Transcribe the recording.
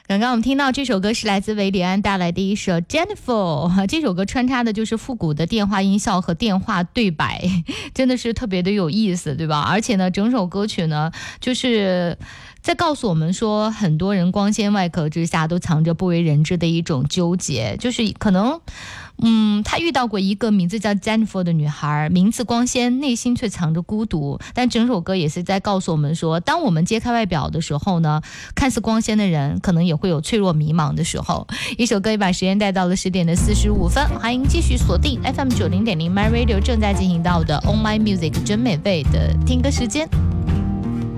刚刚我们听到这首歌是来自韦礼安带来的一首 Jennifer， 这首歌穿插的就是复古的电话音效和电话对白，真的是特别的有意思，对吧？而且呢，整首歌曲呢，就是在告诉我们说，很多人光鲜外壳之下都藏着不为人知的一种纠结，就是可能他遇到过一个名字叫 Jennifer 的女孩，名字光鲜，内心却藏着孤独。但整首歌也是在告诉我们说，当我们揭开外表的时候呢，看似光鲜的人可能也会有脆弱迷茫的时候。一首歌也把时间带到了10点的45分，欢迎继续锁定 FM 90.0 My Radio 正在进行到的 On My Music 真免费的听歌时间。